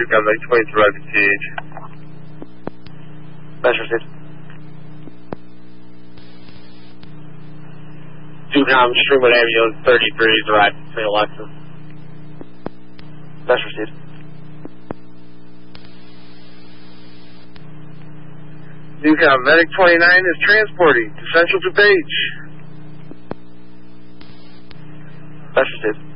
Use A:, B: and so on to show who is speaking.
A: Newcom 920 to arrive at TH.
B: That's received. Newcom Sherwood Avenue 33 to arrive at St. Alexis. That's received.
A: Newcom Medic 29 is transporting to Central DuPage.
B: That's received.